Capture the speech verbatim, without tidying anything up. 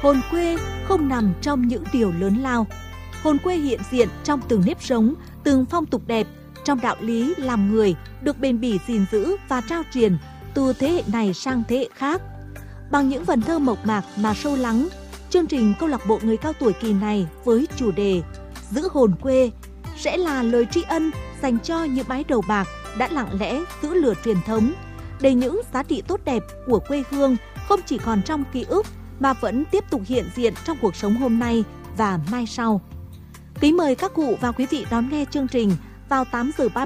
hồn quê không nằm trong những điều lớn lao. Hồn quê hiện diện trong từng nếp sống, từng phong tục đẹp, trong đạo lý làm người được bền bỉ gìn giữ và trao truyền từ thế hệ này sang thế hệ khác. Bằng những vần thơ mộc mạc mà sâu lắng, chương trình câu lạc bộ người cao tuổi kỳ này với chủ đề Giữ hồn quê sẽ là lời tri ân dành cho những mái đầu bạc đã lặng lẽ giữ lửa truyền thống, để những giá trị tốt đẹp của quê hương không chỉ còn trong ký ức mà vẫn tiếp tục hiện diện trong cuộc sống hôm nay và mai sau. Kính mời các cụ và quý vị đón nghe chương trình vào tám giờ ba mươi